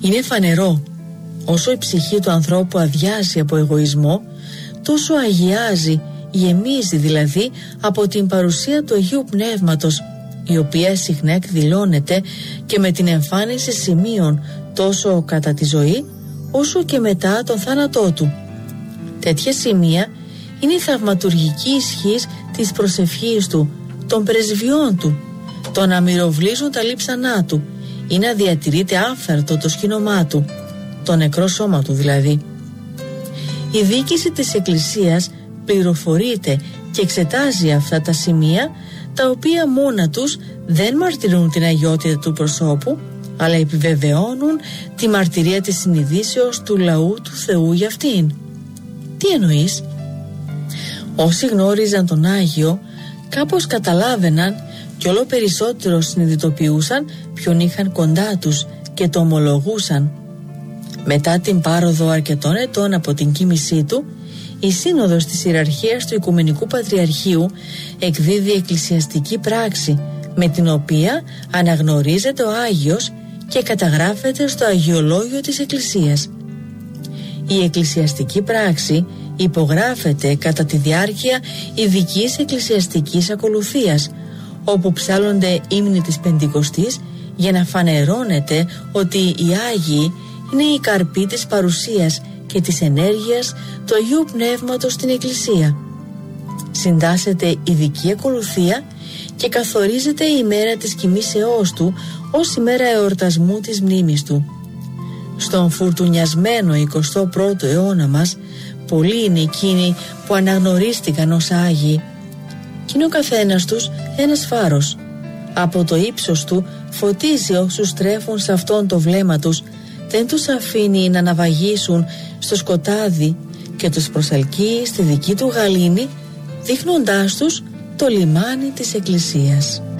Είναι φανερό, όσο η ψυχή του ανθρώπου αδειάζει από εγωισμό, τόσο αγιάζει, γεμίζει δηλαδή από την παρουσία του Αγίου Πνεύματος, η οποία συχνά εκδηλώνεται και με την εμφάνιση σημείων τόσο κατά τη ζωή όσο και μετά τον θάνατό του. Τέτοια σημεία είναι η θαυματουργική ισχύς της προσευχής του, των πρεσβειών του, το να μυροβλίζουν τα λείψανά του ή να διατηρείται άφθαρτο το σκήνομά του, το νεκρό σώμα του δηλαδή. Η διοίκηση της Εκκλησίας πληροφορείται και εξετάζει αυτά τα σημεία, τα οποία μόνα τους δεν μαρτυρούν την αγιότητα του προσώπου, αλλά επιβεβαιώνουν τη μαρτυρία της συνειδήσεως του λαού του Θεού για αυτήν. Τι εννοείς? Όσοι γνώριζαν τον Άγιο κάπως καταλάβαιναν και όλο περισσότερο συνειδητοποιούσαν ποιον είχαν κοντά τους και το ομολογούσαν. Μετά την πάροδο αρκετών ετών από την κοίμησή του, η Σύνοδος της Ιεραρχίας του Οικουμενικού Πατριαρχείου εκδίδει εκκλησιαστική πράξη, με την οποία αναγνωρίζεται ο Άγιος και καταγράφεται στο Αγιολόγιο της Εκκλησίας. Η εκκλησιαστική πράξη υπογράφεται κατά τη διάρκεια ειδικής εκκλησιαστικής ακολουθίας, όπου ψάλλονται ύμνοι της Πεντηκοστής για να φανερώνεται ότι οι Άγιοι είναι η καρπή της παρουσίας και της ενέργειας του Αγίου Πνεύματος στην Εκκλησία. Συντάσσεται ειδική ακολουθία και καθορίζεται η ημέρα της κοιμήσεώς του ως ημέρα εορτασμού της μνήμης του. Στον φουρτουνιασμένο 21ο αιώνα μας, πολλοί είναι εκείνοι που αναγνωρίστηκαν ως Άγιοι. Κι είναι ο καθένας τους ένας φάρος. Από το ύψος του φωτίζει όσους τρέφουν σε αυτόν το βλέμμα τους, δεν τους αφήνει να ναυαγίσουν στο σκοτάδι και τους προσελκύει στη δική του γαλήνη, δείχνοντάς τους το λιμάνι της Εκκλησίας.